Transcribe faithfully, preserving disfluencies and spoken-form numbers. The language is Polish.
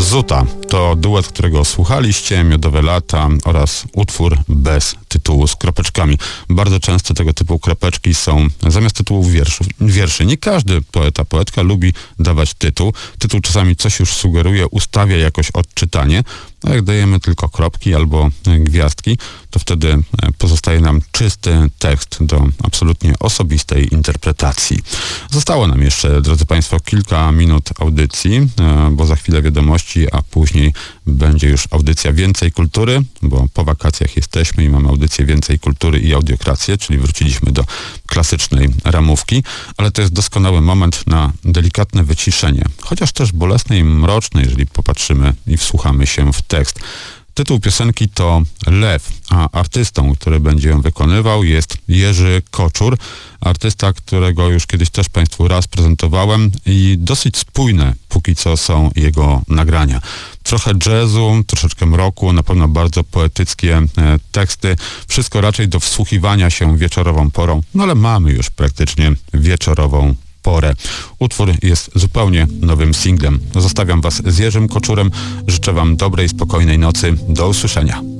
Zuta to duet, którego słuchaliście, Miodowe lata oraz utwór bez tytułu z kropeczkami. Bardzo często tego typu kropeczki są zamiast tytułów wierszów, wierszy. Nie każdy poeta, poetka lubi dawać tytuł. Tytuł czasami coś już sugeruje, ustawia jakoś odczytanie, a jak dajemy tylko kropki albo gwiazdki, to wtedy pozostaje nam czysty tekst do absolutnie osobistej interpretacji. Zostało nam jeszcze, drodzy Państwo, kilka minut audycji, bo za chwilę wiadomości, a później będzie już audycja Więcej Kultury, bo po wakacjach jesteśmy i mamy audycję Więcej Kultury i Audiokrację, czyli wróciliśmy do klasycznej ramówki, ale to jest doskonały moment na delikatne wyciszenie, chociaż też bolesne i mroczne, jeżeli popatrzymy i wsłuchamy się w tekst. Tytuł piosenki to Lew, a artystą, który będzie ją wykonywał, jest Jerzy Koczur. Artysta, którego już kiedyś też Państwu raz prezentowałem i dosyć spójne póki co są jego nagrania. Trochę jazzu, troszeczkę mroku, na pewno bardzo poetyckie e, teksty. Wszystko raczej do wsłuchiwania się wieczorową porą, no ale mamy już praktycznie wieczorową porę. Utwór jest zupełnie nowym singlem. Zostawiam Was z Jerzym Koczurem. Życzę Wam dobrej, spokojnej nocy. Do usłyszenia.